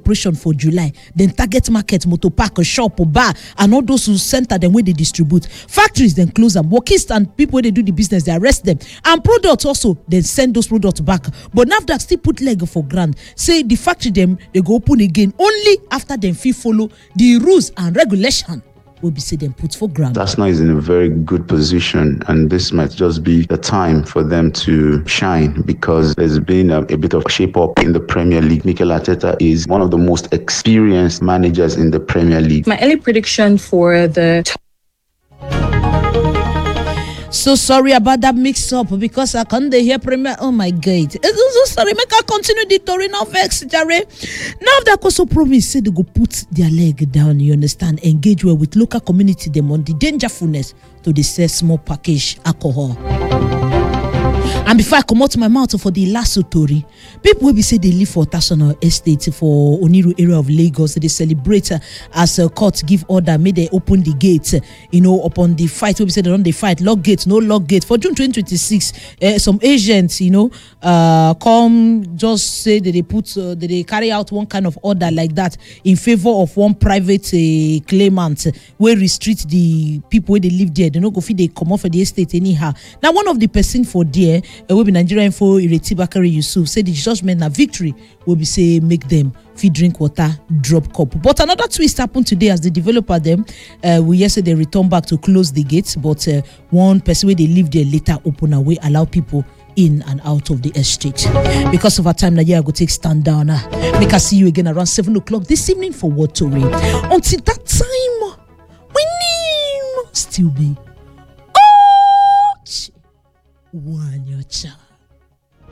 operation for July. Then target market, motor park, a shop or bar, and all those who center them where they distribute. Factories then close them. Workers and people where they do the business, they arrest them. And products also, then send those products back. But NAFDAC still put leg for ground. Say the factory them, they go open again only after them fee follow the rules and regulation will be say them put for ground. Arsenal is in a very good position, and this might just be the time for them to shine, because there's been a bit of shape up in the Premier League. Mikel Arteta is one of the most experienced managers in the Premier League. My early prediction for the So sorry about that mix up because I can't hear Premier. Oh my God. So sorry, make I continue the story now vex Jare. Now that also promise say they go put their leg down, you understand, engage well with local community them on the dangerfulness to the sell small package alcohol. And before I come out my mouth for the last story, people will be say they live for Tasona Estate for Oniru area of Lagos. They celebrate as a court give order, may they open the gate, upon the fight. We say they don't they fight, lock gate, no lock gate. For June 2026, some agents, come just say that they put, that they carry out one kind of order like that in favor of one private claimant where restrict the people where they live there. They don't go feed they come off for the estate anyhow. Now one of the person for there, will be Nigerian Info Ireti Bakari Yusuf said the judgment na victory will be say make them feed drink water drop cup. But another twist happened today as the developer them we yesterday return back to close the gates, but one person where they live there later open away allow people in and out of the estate. Because of our time, Nigeria go take stand down. Make us see you again around 7 o'clock this evening for Word to Read. Until that time, we need still be one your child.